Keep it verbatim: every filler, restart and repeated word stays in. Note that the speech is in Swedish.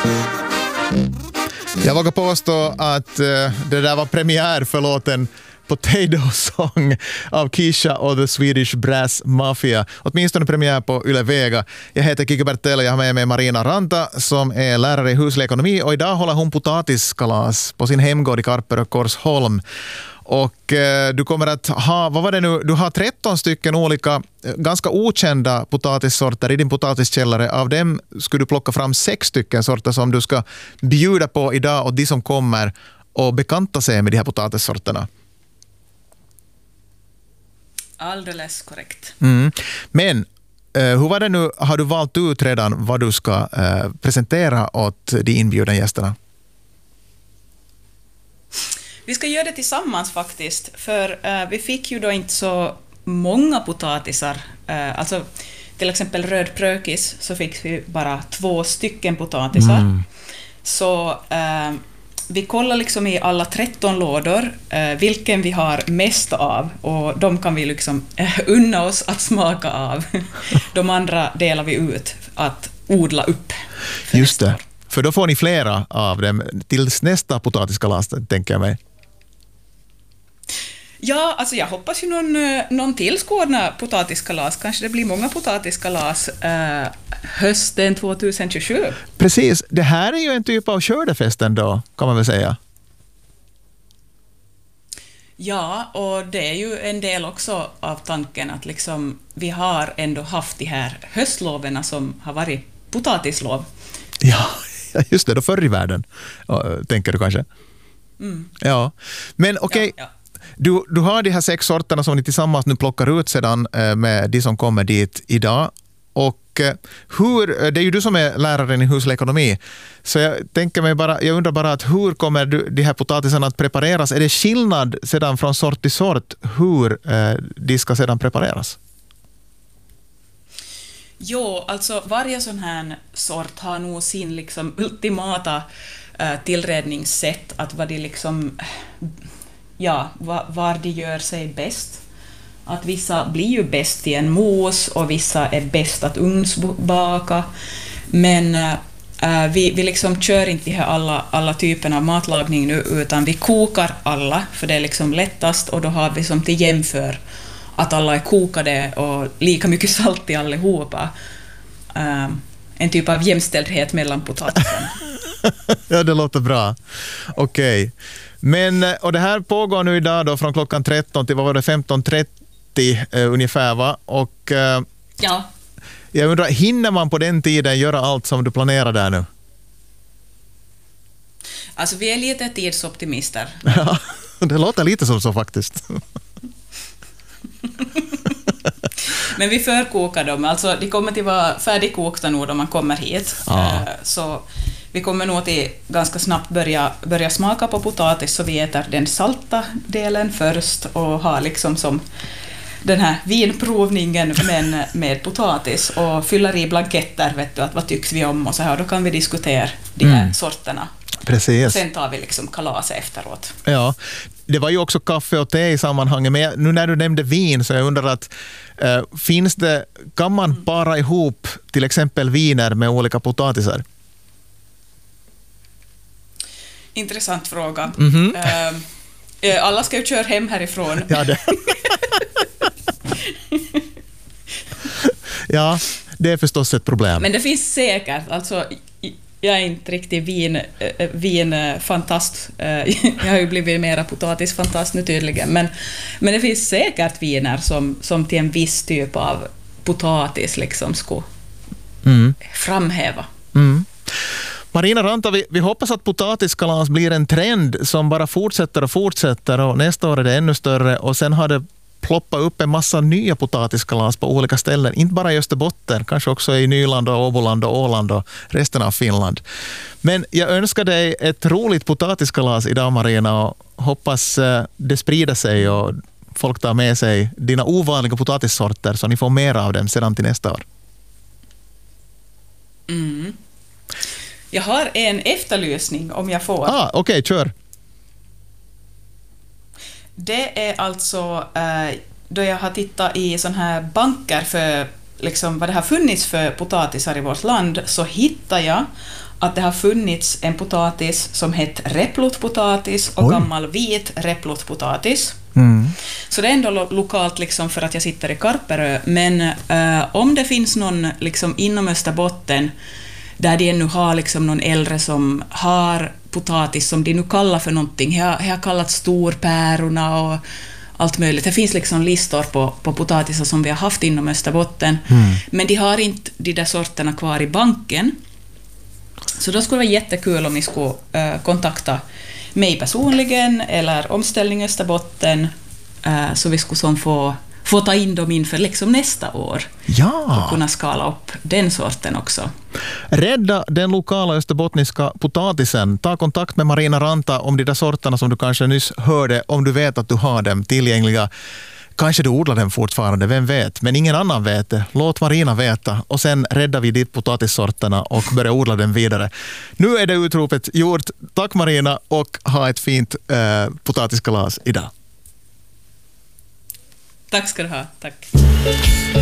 Jag vågar påstå att uh, det där var premiär för låten Potato Song av Kisha och The Swedish Brass Mafia. Åtminstone premiär på Yle Vega. Jag heter Kike Bertell och jag har med mig Marina Ranta som är lärare i huslekonomi och idag håller hon potatiskalas på sin hemgård i Karper och Korsholm. Och eh, du kommer att ha, vad var det nu, du har tretton stycken olika ganska okända potatissorter i din potatiskällare. Av dem skulle du plocka fram sex stycken sorter som du ska bjuda på idag och de som kommer och bekanta sig med de här potatissorterna. Alldeles korrekt. Mm. Men eh, hur var det nu, har du valt ut redan vad du ska eh, presentera åt de inbjudna gästerna? Vi ska göra det tillsammans faktiskt, för uh, vi fick ju då inte så många potatisar. Uh, alltså till exempel röd prökis så fick vi bara två stycken potatisar. Mm. Så uh, vi kollar liksom i alla tretton lådor uh, vilken vi har mest av, och de kan vi liksom uh, unna oss att smaka av. De andra delar vi ut att odla upp. Just det, för då får ni flera av dem tills nästa potatiskalas, tänker jag mig. Ja, alltså jag hoppas ju någon, någon tillskådna potatiskalas. Kanske det blir många potatiskalas eh, hösten tjugohundratjugosju. Precis, det här är ju en typ av skördefesten då, kan man väl säga. Ja, och det är ju en del också av tanken att liksom, vi har ändå haft de här höstloven som har varit potatislov. Ja, just det, då förr i världen, tänker du kanske. Mm. Ja, men okej. Okay. Ja, ja. Du, du har de här sex sorterna som ni tillsammans nu plockar ut sedan eh, med de som kommer dit idag. Och eh, hur, det är ju du som är läraren i huslekonomi. Så jag tänker mig bara, jag undrar bara att hur kommer du, de här potatisarna att prepareras? Är det skillnad sedan från sort till sort hur eh, de ska sedan prepareras? Jo, alltså varje sån här sort har nog sin liksom ultimata eh, tillredningssätt, att vad de liksom... Ja, var de gör sig bäst. Att vissa blir ju bäst i en mos och vissa är bäst att ugnsbaka. Men äh, vi, vi liksom kör inte här alla, alla typerna av matlagning nu, utan vi kokar alla, för det är liksom lättast, och då har vi som till jämför att alla är kokade och lika mycket salt i allihopa. Äh, en typ av jämställdhet mellan potatisen. Ja, det låter bra. Okej. Okay. Men, och det här pågår nu idag då från klockan tretton till vad var det, femton trettio eh, ungefär, va? Och eh, ja. Jag undrar, hinner man på den tiden göra allt som du planerar där nu? Alltså vi är lite tidsoptimister. Ja, det låter lite som så faktiskt. Men vi förkokar dem, alltså de kommer till vara färdigkokta nu då man kommer hit. Ja. Så vi kommer nog till ganska snabbt börja, börja smaka på potatis, så vi äter den salta delen först och har liksom som den här vinprovningen men med potatis och fyller i blanketter, vet du, att vad tycks vi om och så här, och då kan vi diskutera de här mm. sorterna. Precis. Sen tar vi liksom kalas efteråt. Ja, det var ju också kaffe och te i sammanhanget, men nu när du nämnde vin så jag undrar att äh, finns det, kan man para ihop till exempel viner med olika potatisar? Intressant fråga. Mm-hmm. Uh, alla ska ju köra hem härifrån. Ja, det. Ja, det är förstås ett problem. Men det finns säkert, alltså jag är inte riktigt vin, vinfantast. Jag har ju blivit mera potatisfantast nu tydligen, men, men det finns säkert viner som, som till en viss typ av potatis liksom skulle mm. framhäva. Mm. Marina Ranta, vi, vi hoppas att potatiskalas blir en trend som bara fortsätter och fortsätter, och nästa år är det ännu större, och sen har det ploppat upp en massa nya potatiskalas på olika ställen, inte bara i Österbotten, kanske också i Nyland och Åboland och Åland och resten av Finland. Men jag önskar dig ett roligt potatiskalas idag, Marina, och hoppas det sprider sig och folk tar med sig dina ovanliga potatissorter så ni får mer av dem sedan till nästa år. Mm. Jag har en efterlysning om jag får. Ah, okej, okay, kör. Det är alltså eh, då jag har tittat i sån här banker för liksom vad det har funnits för potatisar i vårt land, så hittar jag att det har funnits en potatis som heter replotpotatis och Oj. gammal vit replotpotatis. Mm. Så det är ändå lo- lokalt liksom för att jag sitter i Karperö, men uh, om det finns någon liksom inom Österbotten där de ännu har liksom någon äldre som har potatis som de nu kallar för någonting, jag har, jag har kallat storpärorna och allt möjligt. Det finns liksom listor på, på potatisar som vi har haft inom Österbotten, mm. men de har inte de där sorterna kvar i banken. Så då skulle det vara jättekul om ni skulle uh, kontakta mig personligen eller Omställning Österbotten, uh, så vi skulle som få, få ta in dem inför liksom nästa år. Ja. Och kunna skala upp den sorten också. Rädda den lokala österbottniska potatisen. Ta kontakt med Marina Ranta om de där sorterna som du kanske nyss hörde, om du vet att du har dem tillgängliga. Kanske du odlar dem fortfarande, vem vet? Men ingen annan vet det. Låt Marina veta och sen räddar vi dit potatissorterna och börjar odla dem vidare. Nu är det utropet gjort. Tack Marina och ha ett fint eh, potatiskalas idag. Tack ska du ha. Tack.